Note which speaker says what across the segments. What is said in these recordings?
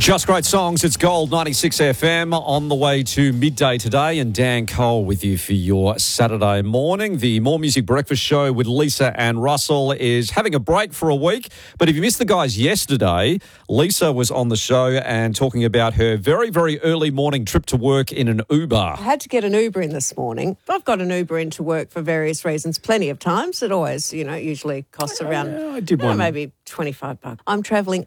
Speaker 1: Just great songs. It's Gold 96 FM on the way to midday today, and Dan Cole with you for your Saturday morning. The More Music Breakfast Show with Lisa and Russell is having a break for a week. But if you missed the guys yesterday, Lisa was on the show and talking about her very, very early morning trip to work in an Uber.
Speaker 2: I had to get an Uber in this morning. I've got an Uber into work for various reasons plenty of times. It always, usually costs around maybe $25. I'm travelling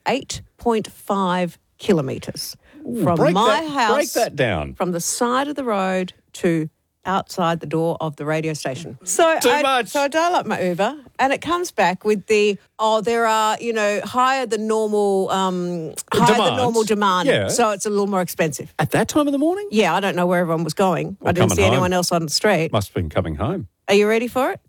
Speaker 2: 8.5 kilometres from my house.
Speaker 1: Break that down.
Speaker 2: From the side of the road to outside the door of the radio station. So I dial up my Uber and it comes back with there are, higher than normal demand.
Speaker 1: Yeah.
Speaker 2: So it's a little more expensive.
Speaker 1: At that time of the morning?
Speaker 2: Yeah, I don't know where everyone was going. I didn't see anyone else on the street.
Speaker 1: Must have been coming home.
Speaker 2: Are you ready for it?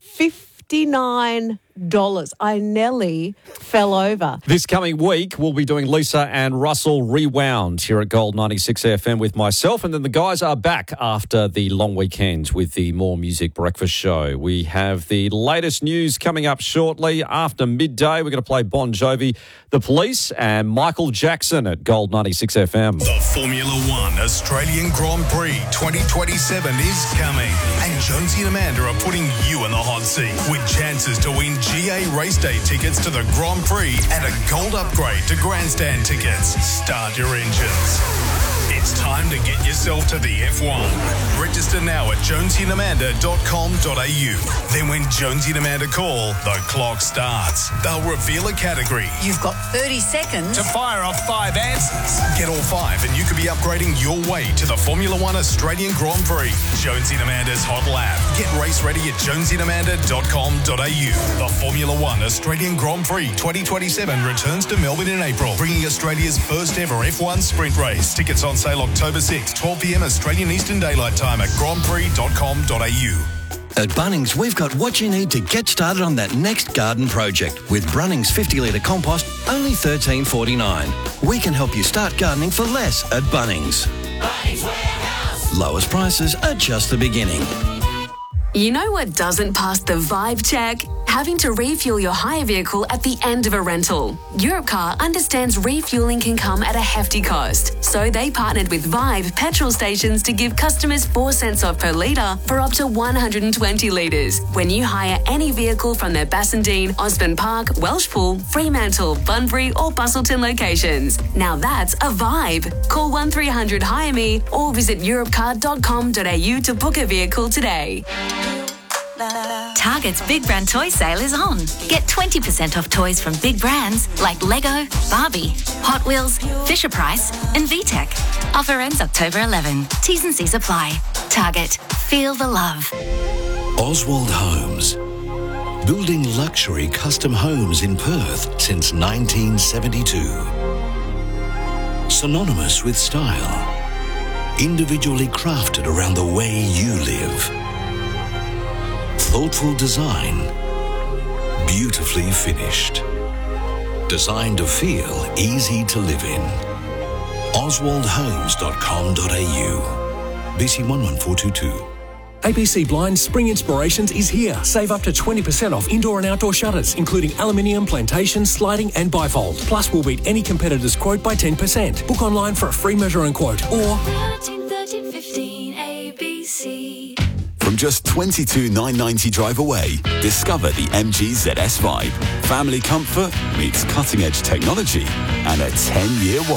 Speaker 2: $59. I nearly fell over.
Speaker 1: This coming week, we'll be doing Lisa and Russell Rewound here at Gold 96 FM with myself, and then the guys are back after the long weekend with the More Music Breakfast Show. We have the latest news coming up shortly. After midday, we're going to play Bon Jovi, The Police, and Michael Jackson at Gold 96 FM.
Speaker 3: The Formula One Australian Grand Prix 2027 is coming, and Jonesy and Amanda are putting you in the hot seat with chances to win GA race day tickets to the Grand Prix and a gold upgrade to grandstand tickets. Start your engines. It's time to get yourself to the F1. Register now at jonesyandamanda.com.au. Then when Jonesy and Amanda call, the clock starts. They'll reveal a category.
Speaker 4: You've got 30 seconds
Speaker 3: to fire off 5 answers. Get all 5 and you could be upgrading your way to the Formula One Australian Grand Prix. Jonesy and Amanda's Hot Lap. Get race ready at jonesyandamanda.com.au. The Formula One Australian Grand Prix 2027 returns to Melbourne in April, bringing Australia's first ever F1 sprint race. Tickets on sale October 6, 12 p.m. Australian Eastern Daylight Time at grandprix.com.au.
Speaker 5: At Bunnings, we've got what you need to get started on that next garden project. With Brunnings 50-litre compost, only $13.49. We can help you start gardening for less at Bunnings.
Speaker 6: Bunnings Warehouse.
Speaker 5: Lowest prices are just the beginning.
Speaker 7: You know what doesn't pass the vibe check? Having to refuel your hire vehicle at the end of a rental. Europcar understands refueling can come at a hefty cost, so they partnered with Vibe petrol stations to give customers 4 cents off per litre for up to 120 litres when you hire any vehicle from their Bassendean, Osborne Park, Welshpool, Fremantle, Bunbury or Bustleton locations. Now that's a vibe. Call 1300 Hire Me or visit europcar.com.au to book a vehicle today.
Speaker 8: Target's Big Brand Toy Sale is on. Get 20% off toys from big brands like Lego, Barbie, Hot Wheels, Fisher-Price and VTech. Offer ends October 11. T's and C's apply. Target. Feel the love.
Speaker 9: Oswald Homes. Building luxury custom homes in Perth since 1972. Synonymous with style. Individually crafted around the way you live. Thoughtful design, beautifully finished. Designed to feel easy to live in. oswaldhomes.com.au. BC 11422.
Speaker 10: ABC Blinds Spring Inspirations is here. Save up to 20% off indoor and outdoor shutters, including aluminium, plantation, sliding and bifold. Plus, we'll beat any competitor's quote by 10%. Book online for a free measure and quote or
Speaker 6: 1315 ABC.
Speaker 11: From just $22,990 drive away, discover the MG ZS Vibe. Family comfort meets cutting-edge technology and a 10-year warranty.